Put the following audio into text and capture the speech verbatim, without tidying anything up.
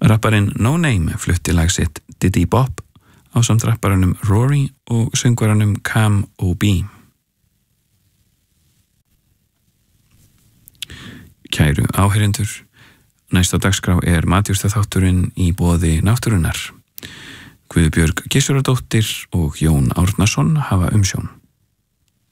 Rapparinn No Name flutti lag sitt Diddy Bop ásamt rapparanum Rory og söngvaranum Cam O B. Kæru áheyrendur, næsta dagskrá er matjúrstaþátturinn í boði náttúrunnar. Guðbjörg Gissuradóttir og Jón Árnason hafa umsjón.